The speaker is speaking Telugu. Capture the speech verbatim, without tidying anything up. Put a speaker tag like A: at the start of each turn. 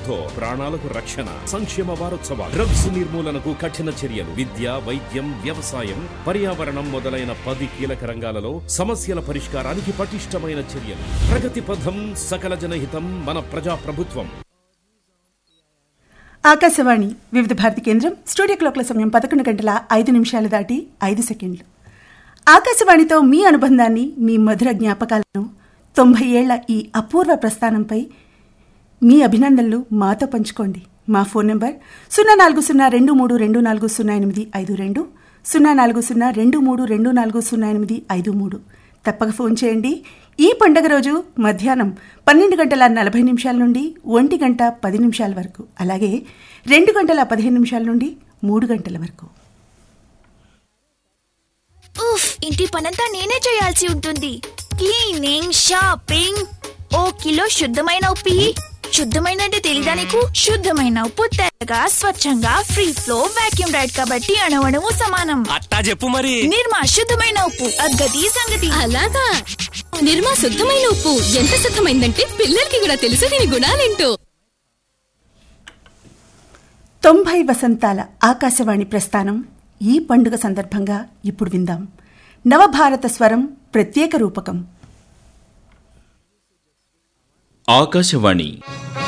A: తో ప్రాణాలకు రక్షణ. సంక్షేమ వారోత్సవాలు, డ్రగ్స్ నిర్మూలనకు కఠిన చర్యలు, విద్య, వైద్యం, వ్యవసాయం, పర్యావరణం మొదలైన పది కీలక రంగాలలో సమస్యల పరిష్కారానికి పటిష్టమైన చర్యలు. ప్రగతి పథం, సకల జనహితం, మన ప్రజా ప్రభుత్వం.
B: ఆకాశవాణి వివిధ భారతి కేంద్రం. స్టూడియో క్లాక్ల సమయం పదకొండు గంటల ఐదు నిమిషాలు దాటి ఐదు సెకండ్లు. ఆకాశవాణితో మీ అనుబంధాన్ని, మీ మధుర జ్ఞాపకాలను, తొంభై ఏళ్ల ఈ అపూర్వ ప్రస్థానంపై మీ అభినందనలు మాతో పంచుకోండి. మా ఫోన్ నెంబర్ సున్నా నాలుగు సున్నా రెండు మూడు రెండు నాలుగు సున్నా ఎనిమిది ఐదు రెండు, సున్నా నాలుగు సున్నా రెండు మూడు రెండు నాలుగు సున్నా ఎనిమిది ఐదు మూడు. తప్పక ఫోన్ చేయండి. ఈ పండుగ రోజు మధ్యాహ్నం పన్నెండు గంటల నలభై నిమిషాల నుండి ఒంటి గంట పది నిమిషాల వరకు, అలాగే రెండు గంటల పదిహేను నిమిషాల నుండి మూడు గంటల వరకు.
C: ఉఫ్, ఇంటి పనంతా నేనే చేయాల్సి ఉంటుంది. క్లీనింగ్, షాపింగ్, ఓ కిలో శుద్ధమైన ఉప్పు. శుద్ధమైన అంటే తెలీదా నీకు? శుద్ధమైన ఉప్పు తెల్లగా, స్వచ్ఛంగా, ఫ్రీ ఫ్లో, వాక్యూమ్ రైడ్ కాబట్టి అణువణువు సమానం.
D: అట్టా చెప్పు మరి.
C: నిర్మా శుద్ధమైన ఉప్పు, అగ్గది సంగతి.
E: అలాగా, నిర్మా శుద్ధమైన ఉప్పు ఎంత శుద్ధమైందంటే పిల్లలకి కూడా తెలుసు దీని గుణాలేంటో.
B: తొంభై వసంతాల ఆకాశవాణి ప్రస్థానం ఈ పండుగ సందర్భంగా ఇప్పుడు విందాం నవభారత స్వరం ప్రత్యేక రూపకం.
F: ఆకాశవాణి